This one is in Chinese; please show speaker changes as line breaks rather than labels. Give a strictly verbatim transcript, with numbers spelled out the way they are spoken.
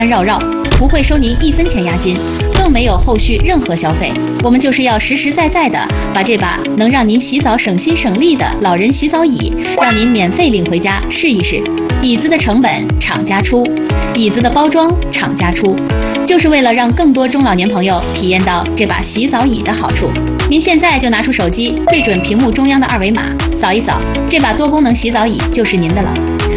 绕绕，不会收您一分钱押金，更没有后续任何消费。我们就是要实实在在的把这把能让您洗澡省心省力的老人洗澡椅，让您免费领回家试一试。椅子的成本厂家出，椅子的包装厂家出，就是为了让更多中老年朋友体验到这把洗澡椅的好处。您现在就拿出手机，对准屏幕中央的二维码，扫一扫，这把多功能洗澡椅就是您的了。